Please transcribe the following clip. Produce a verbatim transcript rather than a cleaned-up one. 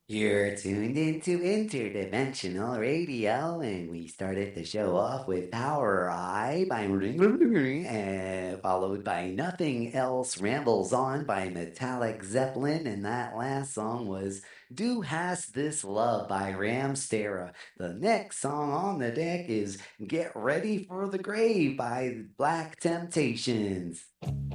You're tuned into Interdimensional Radio, and we started the show off with Power Eye by and followed by Nothing Else Rambles On by Metallic Zeppelin, and that last song was Do Has This Love by Ramstera. The next song on the deck is Get Ready for the Grave by Black Temptations.